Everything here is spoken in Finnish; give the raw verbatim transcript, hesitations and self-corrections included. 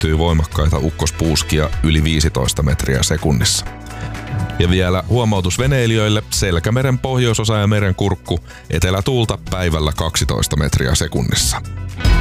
syttyy voimakkaita ukkospuuskia yli viisitoista metriä sekunnissa. Ja vielä huomautus veneilijöille, Selkämeren pohjoisosa ja meren kurkku, etelätuulta päivällä kaksitoista metriä sekunnissa.